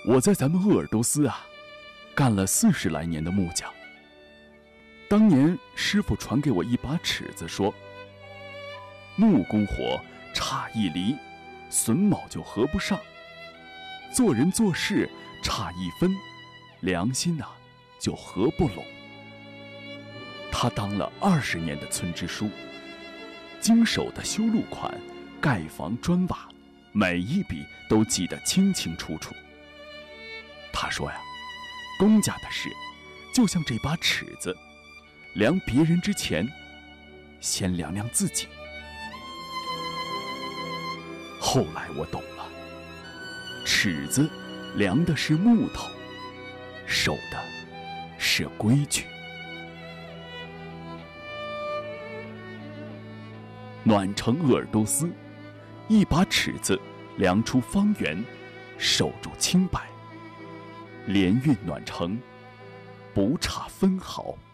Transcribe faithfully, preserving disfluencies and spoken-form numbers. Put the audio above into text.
我在咱们鄂尔多斯啊，干了四十来年的木匠。当年师傅传给我一把尺子，说木工活差一厘，榫卯就合不上；做人做事差一分，良心呐、啊、就合不拢。他当了二十年的村支书，经手的修路款、盖房砖瓦，每一笔都记得清清楚楚。他说呀，公家的事就像这把尺子，量别人之前，先量量自己。后来我懂了，尺子量的是木头，守的是规矩。暖城鄂尔多斯，一把尺子量出方圆，守住清白，连运暖城，不差分毫。